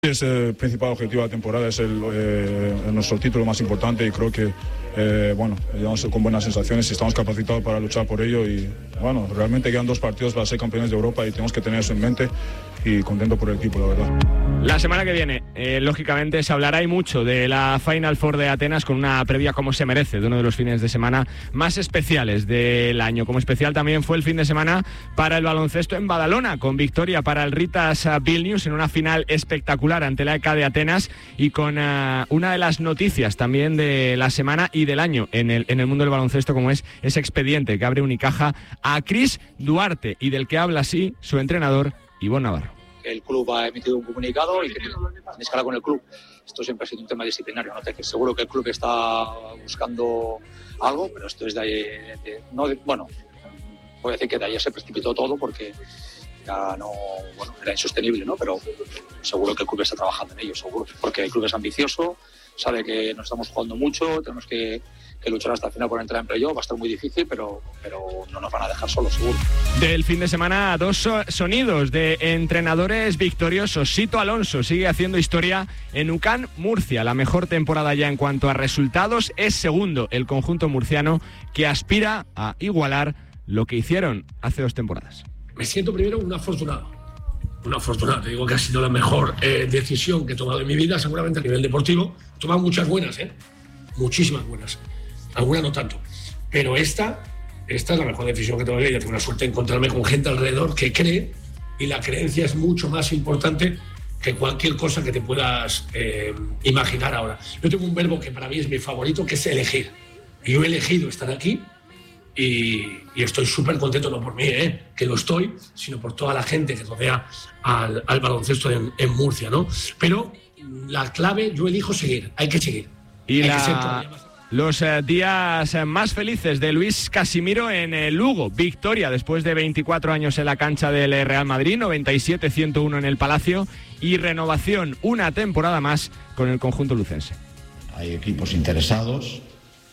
Es el principal objetivo de la temporada, es nuestro título más importante y creo que llegamos con buenas sensaciones y estamos capacitados para luchar por ello y bueno, realmente quedan 2 partidos para ser campeones de Europa y tenemos que tener eso en mente y contento por el equipo, la verdad. La semana que viene, lógicamente, se hablará y mucho de la Final Four de Atenas con una previa como se merece, de uno de los fines de semana más especiales del año. Como especial también fue el fin de semana para el baloncesto en Badalona, con victoria para el Ritas Vilnius en una final espectacular ante la ECA de Atenas y con una de las noticias también de la semana y del año en el mundo del baloncesto, como es ese expediente que abre Unicaja a Chris Duarte y del que habla así su entrenador Ivonne Navarro. El club ha emitido un comunicado y tienes que hablar con el club. Esto siempre ha sido un tema disciplinario, ¿no? Que seguro que el club está buscando algo, pero esto es voy a decir que de ayer se precipitó todo porque ya era insostenible, ¿no? Pero seguro que el club está trabajando en ello, seguro, porque el club es ambicioso, sabe que nos estamos jugando mucho, tenemos que luchar hasta el final por entrar en playoff, va a estar muy difícil, pero no nos van a dejar solos, seguro. Del fin de semana, 2 sonidos de entrenadores victoriosos. Sito Alonso sigue haciendo historia en UCAN Murcia, la mejor temporada ya en cuanto a resultados. Es segundo el conjunto murciano que aspira a igualar lo que hicieron hace 2 temporadas. Me siento primero un afortunado. Te digo que ha sido la mejor decisión que he tomado en mi vida, seguramente a nivel deportivo. He tomado muchas buenas, muchísimas buenas. Algunas no tanto. Pero esta es la mejor decisión que tengo en mi vida. Tengo la suerte de encontrarme con gente alrededor que cree, y la creencia es mucho más importante que cualquier cosa que te puedas imaginar ahora. Yo tengo un verbo que para mí es mi favorito, que es elegir. Y yo he elegido estar aquí y estoy súper contento, no por mí, que lo estoy, sino por toda la gente que rodea al baloncesto en Murcia, ¿no? Pero la clave, yo elijo seguir, hay que seguir. Y los días más felices de Luis Casimiro en Lugo. Victoria después de 24 años en la cancha del Real Madrid, 97-101 en el Palacio, y renovación una temporada más con el conjunto lucense. Hay equipos interesados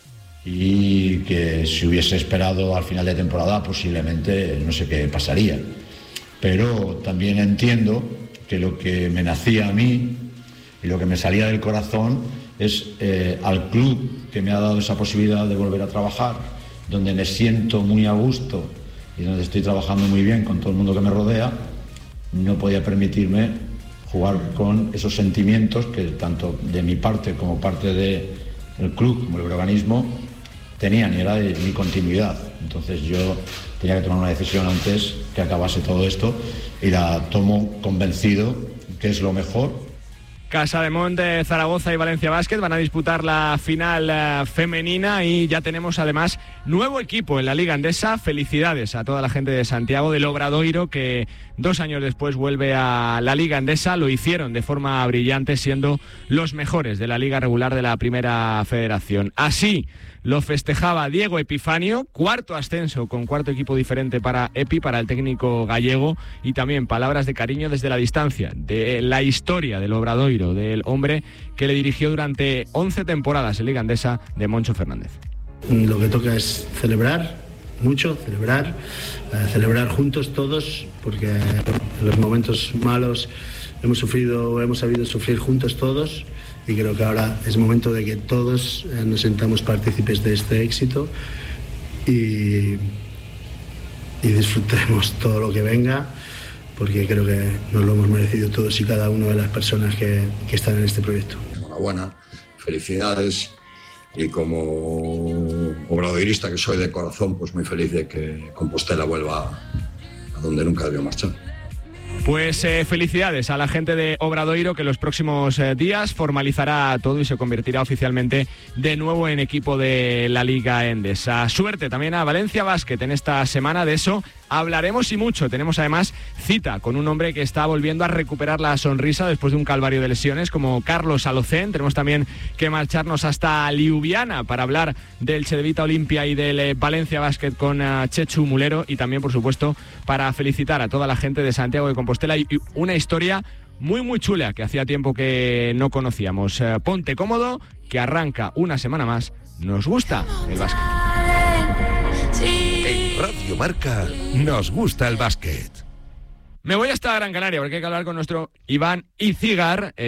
y que si hubiese esperado al final de temporada posiblemente no sé qué pasaría. Pero también entiendo que lo que me nacía a mí y lo que me salía del corazón es al club que me ha dado esa posibilidad de volver a trabajar, donde me siento muy a gusto y donde estoy trabajando muy bien con todo el mundo que me rodea. No podía permitirme jugar con esos sentimientos que tanto de mi parte como parte del club, como el organismo, tenían, y era de mi continuidad. Entonces yo tenía que tomar una decisión antes que acabase todo esto y la tomo convencido que es lo mejor. Casademont, Zaragoza y Valencia Basket van a disputar la final femenina y ya tenemos además nuevo equipo en la Liga Endesa. Felicidades a toda la gente de Santiago del Obradoiro, que 2 años después vuelve a la Liga Endesa. Lo hicieron de forma brillante, siendo los mejores de la Liga regular de la Primera Federación. Así lo festejaba Diego Epifanio, 4º ascenso con 4º equipo diferente para Epi, para el técnico gallego, y también palabras de cariño desde la distancia, de la historia del Obradoiro, del hombre que le dirigió durante 11 temporadas en Liga Endesa, de Moncho Fernández. Lo que toca es celebrar mucho, celebrar juntos todos, porque en los momentos malos hemos sabido sufrir juntos todos. Y creo que ahora es momento de que todos nos sintamos partícipes de este éxito y disfrutemos todo lo que venga, porque creo que nos lo hemos merecido todos y cada una de las personas que están en este proyecto. Enhorabuena, felicidades, y como obradoirista que soy de corazón, pues muy feliz de que Compostela vuelva a donde nunca debió marchar. Pues felicidades a la gente de Obradoiro, que los próximos días formalizará todo y se convertirá oficialmente de nuevo en equipo de la Liga Endesa. Suerte también a Valencia Basket en esta semana, de eso hablaremos y mucho. Tenemos además cita con un hombre que está volviendo a recuperar la sonrisa después de un calvario de lesiones, como Carlos Alocén. Tenemos también que marcharnos hasta Ljubljana para hablar del Cedevita Olimpia y del Valencia Basket con Chechu Mulero, y también, por supuesto, para felicitar a toda la gente de Santiago de Compostela y una historia muy muy chula que hacía tiempo que no conocíamos. Ponte cómodo, que arranca una semana más. Nos gusta el básquet. En Radio Marca nos gusta el básquet. Me voy hasta Gran Canaria porque hay que hablar con nuestro Iván Icigar.